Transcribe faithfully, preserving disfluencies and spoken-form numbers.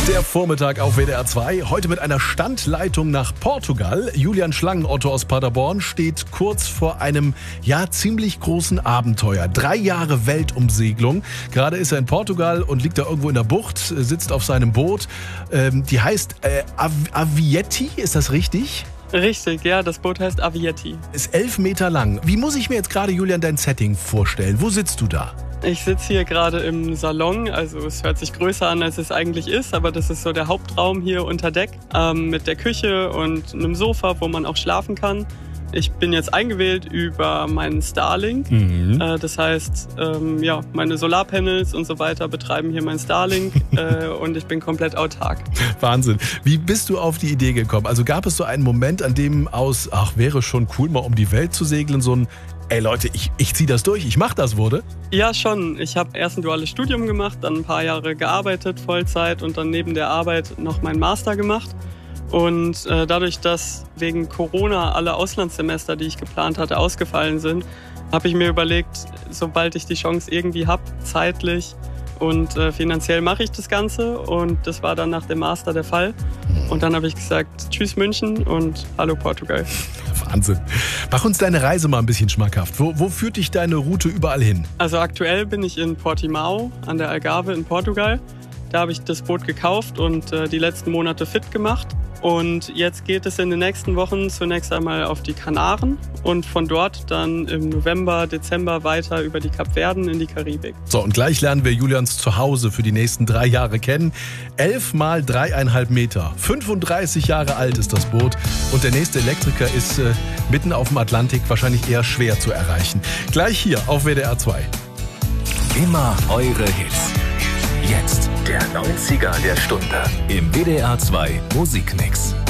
Der Vormittag auf W D R zwei, heute mit einer Standleitung nach Portugal. Julian Schlangenotto aus Paderborn steht kurz vor einem, ja, ziemlich großen Abenteuer. Drei Jahre Weltumsegelung. Gerade ist er in Portugal und liegt da irgendwo in der Bucht, sitzt auf seinem Boot. Ähm, die heißt äh, Av- Avietti, ist das richtig? Richtig, ja, das Boot heißt Avietti. Ist elf Meter lang. Wie muss ich mir jetzt gerade, Julian, dein Setting vorstellen? Wo sitzt du da? Ich sitze hier gerade im Salon, also es hört sich größer an, als es eigentlich ist, aber das ist so der Hauptraum hier unter Deck ähm, mit der Küche und einem Sofa, wo man auch schlafen kann. Ich bin jetzt eingewählt über meinen Starlink, Mhm. äh, das heißt, ähm, ja, meine Solarpanels und so weiter betreiben hier mein Starlink äh, und ich bin komplett autark. Wahnsinn. Wie bist du auf die Idee gekommen? Also gab es so einen Moment, an dem aus, ach, wäre schon cool, mal um die Welt zu segeln, so ein, ey Leute, ich, ich zieh das durch, ich mach das wurde? Ja, schon. Ich habe erst ein duales Studium gemacht, dann ein paar Jahre gearbeitet, Vollzeit und dann neben der Arbeit noch meinen Master gemacht. Und äh, dadurch, dass wegen Corona alle Auslandssemester, die ich geplant hatte, ausgefallen sind, habe ich mir überlegt, sobald ich die Chance irgendwie habe, zeitlich und äh, finanziell mache ich das Ganze. Und das war dann nach dem Master der Fall. Und dann habe ich gesagt, tschüss München und hallo Portugal. Wahnsinn. Mach uns deine Reise mal ein bisschen schmackhaft. Wo, wo führt dich deine Route überall hin? Also aktuell bin ich in Portimao an der Algarve in Portugal. Da habe ich das Boot gekauft und äh, die letzten Monate fit gemacht. Und jetzt geht es in den nächsten Wochen zunächst einmal auf die Kanaren und von dort dann im November, Dezember weiter über die Kapverden in die Karibik. So, und gleich lernen wir Julians Zuhause für die nächsten drei Jahre kennen. Elf mal dreieinhalb Meter. fünfunddreißig Jahre alt ist das Boot. Und der nächste Elektriker ist äh, mitten auf dem Atlantik wahrscheinlich eher schwer zu erreichen. Gleich hier auf W D R zwei. Immer eure Hits. Jetzt der neunziger der Stunde im W D R zwei Musikmix.